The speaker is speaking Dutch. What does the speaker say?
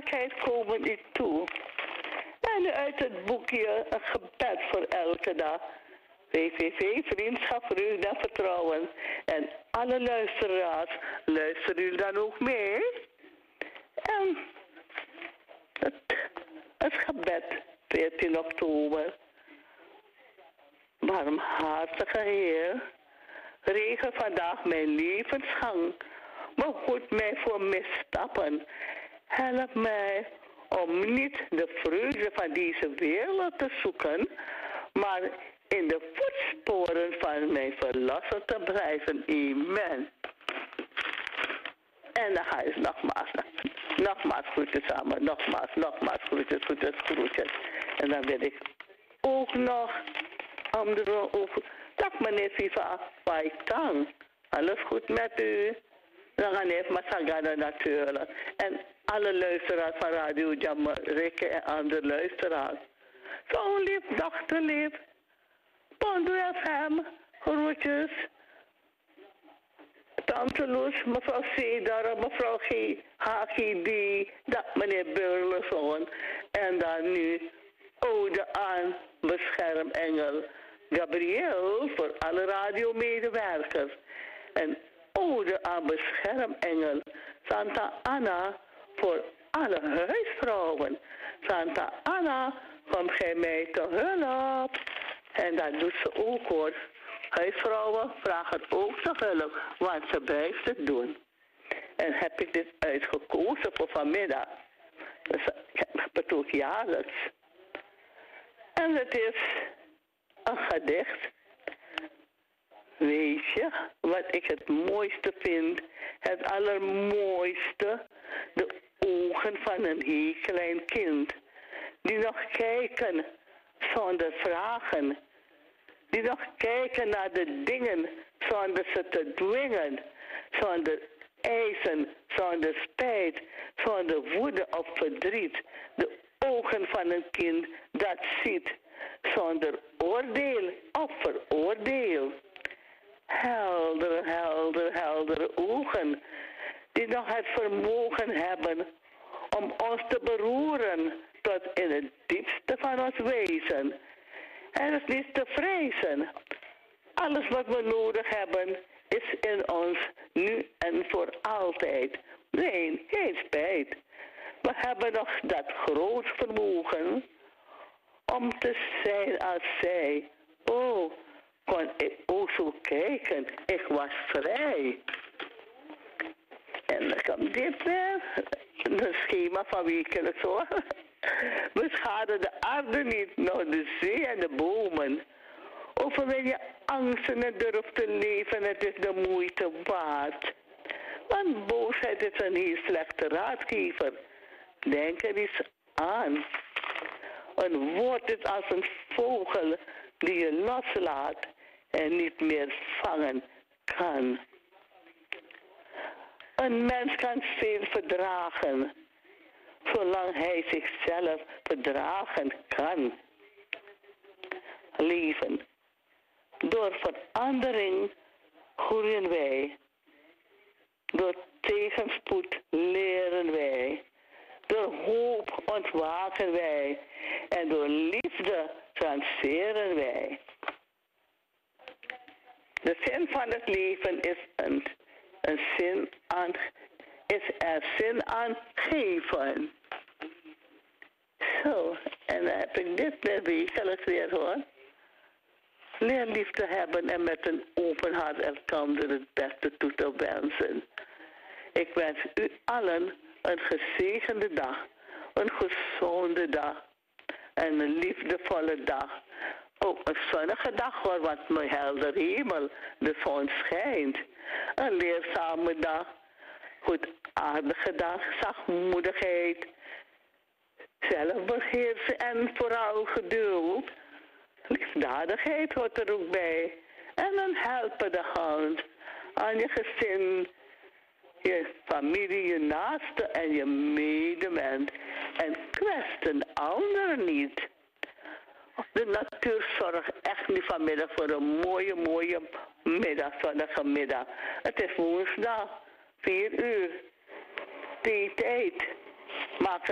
heerlijkheid komen u toe. En uit het boekje een gebed voor elke dag. VVV, Vriendschap, Vreugde en Vertrouwen. En alle luisteraars, luisteren u dan ook mee? En het gebed, 14 oktober. Barmhartige Heer, regel vandaag mijn levensgang. Behoed mij voor misstappen. Help mij om niet de vreugde van deze wereld te zoeken, maar in de voetsporen van mijn verlosser te blijven. Amen. En dan ga je nogmaals groetjes samen. Nogmaals groetjes. En dan wil ik ook nog anderen ook. Dag meneer Viva, waar ik kan. Alles goed met u? Dan gaan even Masagada natuurlijk. En alle luisteraars van Radio Jamaica en andere luisteraars. Zo'n lief, dochterlief. Pondo FM, groetjes. Tante Loes, mevrouw Cedar, mevrouw HGD, dat meneer Burleson. En dan nu ode aan beschermengel Gabriel voor alle radiomedewerkers. En ode aan beschermengel Santa Anna voor alle huisvrouwen. Santa Anna, kom gij mij te hulp. En dat doet ze ook hoor. Huisvrouwen vragen ook te hulp, want ze blijft het doen. En heb ik dit uitgekozen voor vanmiddag. Dus ik heb het ook jaarlijks. En het is een gedicht. Weet je wat ik het mooiste vind? Het allermooiste. De ogen van een heel klein kind. Die nog kijken zonder vragen. Die nog kijken naar de dingen zonder ze te dwingen. Zonder eisen, zonder spijt, zonder woede of verdriet. De ogen van een kind dat ziet zonder oordeel of veroordeel. Heldere ogen die nog het vermogen hebben om ons te beroeren tot in het diepste van ons wezen. Er is niets te vrezen. Alles wat we nodig hebben is in ons nu en voor altijd. Nee, geen spijt. We hebben nog dat groot vermogen om te zijn als zij. Oh, kon ik ook zo kijken. Ik was vrij. En dan komt dit weer. Een schema van wekelijks hoor. We schaden de aarde niet, nog de zee en de bomen. Overwin je angsten en durf te leven, het is de moeite waard. Want boosheid is een heel slechte raadgever. Denk er eens aan. Een woord is als een vogel die je loslaat en niet meer vangen kan. Een mens kan veel verdragen, zolang hij zichzelf verdragen kan. Leven. Door verandering groeien wij. Door tegenspoed leren wij. Door hoop ontwaken wij. En door liefde transceren wij. De zin van het leven is er zin aan geven. Zo, en dan heb ik dit weer wekelijks weer hoor. Leer lief te hebben en met een open hart elkander het beste toe te wensen. Ik wens u allen een gezegende dag, een gezonde dag en een liefdevolle dag. Ook een zonnige dag hoor, want mijn helder hemel, de zon schijnt. Een leerzame dag, goedaardige dag, zachtmoedigheid, zelfbeheersing en vooral geduld. Liefdadigheid hoort er ook bij. En een helpende hand aan je gezin, je familie, je naaste en je medemens. En kwest een ander niet. De natuur zorgt echt nu vanmiddag voor een mooie middag, zonnige middag. Het is woensdag, 4 uur. Tijd. Maak